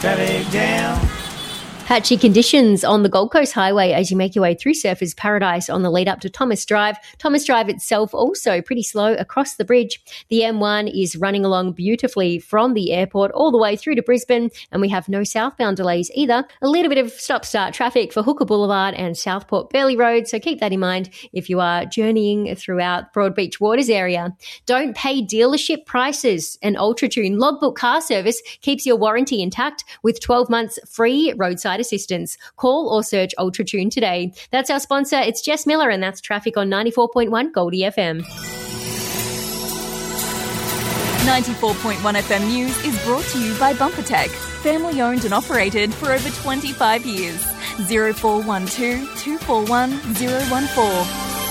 Traffic jam. Patchy conditions on the Gold Coast Highway as you make your way through Surfers Paradise on the lead up to Thomas Drive. Thomas Drive itself also pretty slow across the bridge. The M1 is running along beautifully from the airport all the way through to Brisbane, and we have no southbound delays either. A little bit of stop-start traffic for Hooker Boulevard and Southport Burleigh Road, so keep that in mind if you are journeying throughout Broadbeach Waters area. Don't pay dealership prices. An UltraTune logbook car service keeps your warranty intact with 12 months free roadside assistance. Call or search UltraTune today. That's our sponsor. It's Jess Miller, and that's traffic on 94.1 Goldie FM. 94.1 FM News is brought to you by BumperTech. Family owned and operated for over 25 years. 0412 241 014.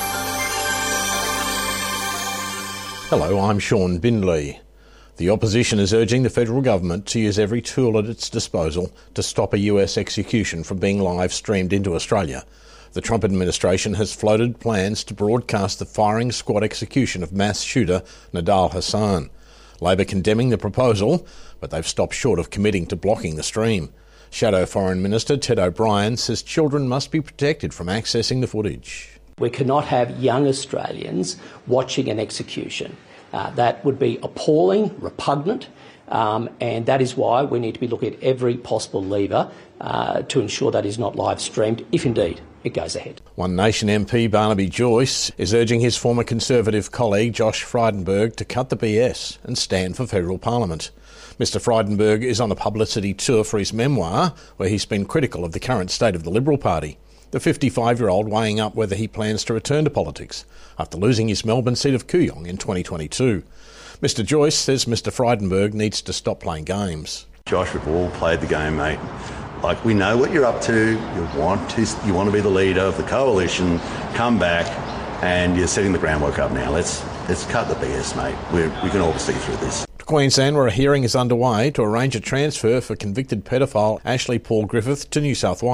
Hello, I'm Sean Bindley. The opposition is urging the federal government to use every tool at its disposal to stop a US execution from being live streamed into Australia. The Trump administration has floated plans to broadcast the firing squad execution of mass shooter Nidal Hasan. Labor condemning the proposal, but they've stopped short of committing to blocking the stream. Shadow Foreign Minister Ted O'Brien says children must be protected from accessing the footage. We cannot have young Australians watching an execution. That would be appalling, repugnant, and that is why we need to be looking at every possible lever to ensure that is not live streamed, if indeed it goes ahead. One Nation MP Barnaby Joyce is urging his former Conservative colleague Josh Frydenberg to cut the BS and stand for federal parliament. Mr Frydenberg is on a publicity tour for his memoir, where he's been critical of the current state of the Liberal Party. The 55-year-old weighing up whether he plans to return to politics after losing his Melbourne seat of Kooyong in 2022. Mr Joyce says Mr Frydenberg needs to stop playing games. Josh, we've all played the game, mate. Like, we know what you're up to. You want to be the leader of the coalition. Come back, and you're setting the groundwork up now. Let's cut the BS, mate. We can all see through this. Queensland, where a hearing is underway to arrange a transfer for convicted pedophile Ashley Paul Griffith to New South Wales.